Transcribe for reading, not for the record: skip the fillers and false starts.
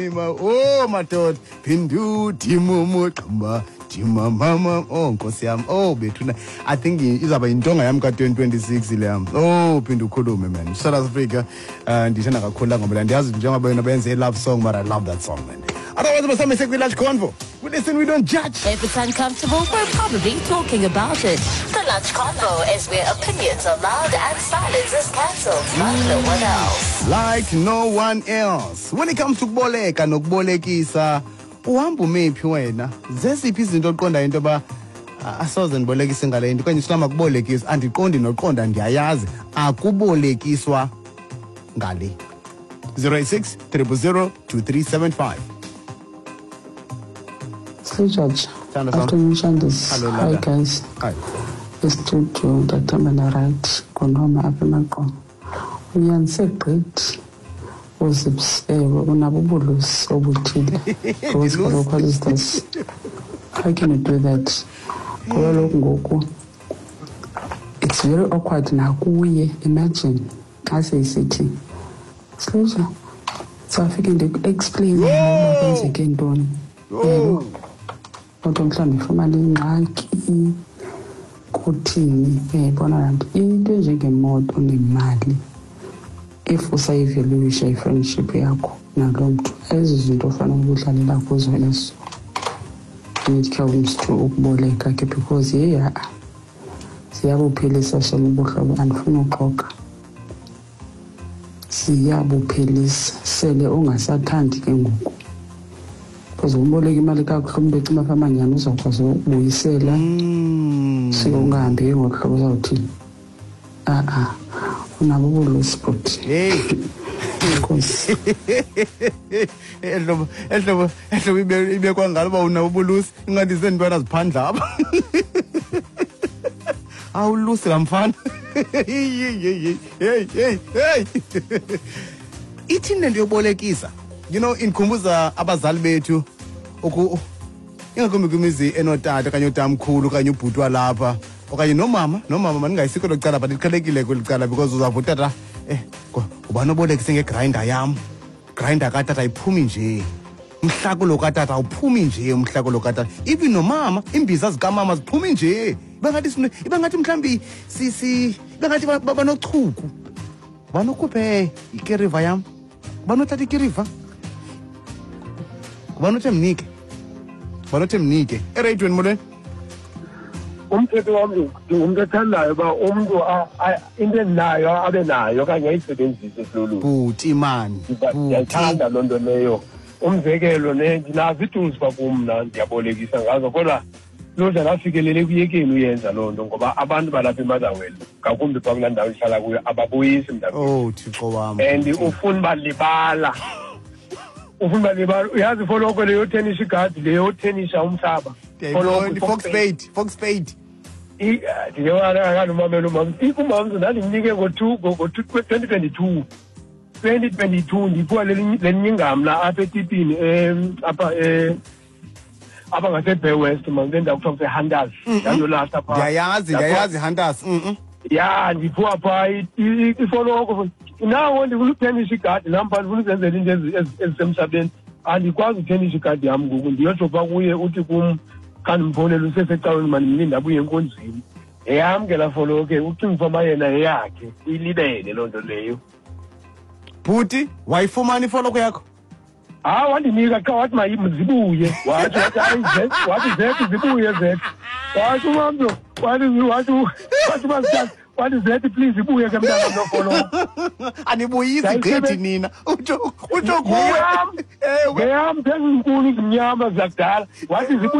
Oh madoda phindu timumu qamba timamama Nkosi yami bethuna I think izaba intonga yami ka2026 le yami phindu ukhulume man South Africa ndithanda kakhulu ngoba ndiyazi njengoba yena benze love song but I love that song man. Otherwise basame sekwi-lunch convo. We listen, we don't judge. If it's uncomfortable, we're probably talking about it. The Lunch Convo is where opinions are loud and silence is cancelled like no one else. Like no one else. When it comes to kuboleka nokubolekisa, uhamba umephi wena? Zesiphi izinto oqonda into ba asoze ndibolekise ngale into kanye islama kubolekisa andiqondi noqonda ndiyayazi akubolekiswa ngale. 086 000 2375. Hello, Judge. Afternoon, Shandis. Hello, hi, guys. Hi. It's to Dr. Right. Konoma Apenako. We are said great. Was unabubulus obuthile. Goes for local this. How can you do that? It's very awkward now. Imagine. I say city. Slusha. So I think they explain more things again done. Kodwa mhlawumbe ifumana ingxaki kuthini bona into njengemoto nemali if usayivaluisha i-friendship yakho nalo mntu ezi zinto ofanele ukudlalela kuzo ezo need ukuboleka ke because siyabuphelisa sona ubuhlobo andifuna uxoka siyabuphelisa sele ungasathandi ke ngoku because umboleka imali kakuhlumbe ecima famanyana uzawukwazi ukubuyisela sikungahambi ngohlobo uzawuthini unabo ubulusi but ehlobo ibekwa ngalo ba unabo ubulusi ingathi sendibana ziphandla apha awulusi lamfana hey ithini lento yobolekisa inkhumbuza abazali bethu ingakumbi kwimizi enotata kanye utamkhulu kanye ubhuti walapha okanye nomama maningayisikho lokucala but iqhelekile kwelicala because uzavutata ubani obolekise ngegrinder yam grinder katata ayiphumi nje umhlakulo katata awuphumi nje umhlakulo katata even nomama imbiza zikamama ziphumi nje ibangathi mhlambi ibangathi banochuku banokhuphe ikeriva yam banothatha ikeriva banothe mnike eradweni molweni umthetho wami umuntu ethandayo ba umuntu into endinayo abe nayo kanye ayisebenzise silolu bhuti man ndiyathanda loo nto leyo umzekelo ndinazo iTools kwakumna ndiyabolekisa ngazo kodwa loja lafikelele kuyekeni uyenza loo nto ngoba abantu balapha eMotherwell ngakumbi kwakulaa ndawo ndihlala kuyo ababuyisi mntakwethu Thixo wami and ufuna balibala uyazi foloko leyo tennis igadi leyo tennisha umhlaba Fox Spade ndiyewanaanomamela umama ndandimnike ngo-2022 ndiphiwa lenyingamla apha etipini apha ngaseBay West mandendawo kuthiwa kuseHunters yayolahla phaa ndiyayazi Hunters ya ndiphiwa phaa ifoloko nawo ndifuna igadi nam phaa ndifuna uzenzela into ezisemhlabeni andikwazi uthenisa igadi yam ngoku ndiyotsho phaa kuye uthi kum xa ndimfowunela usesecaweni mandimlinde abuye enkonzini eyam ke laa folo ke ucinga fama yena yeyakhe ilibele loo nto leyo bhuti wayifumana ifoloko yakho wandinika xa wathi zibuye wathi zethu zibuye zethu wathi umamzo wathi zethu please ibuye ke mntana nofolo anibuyisi gqithi nina utsho kuwe ngeyam phezulu inkulu zimnyama zakudala wathi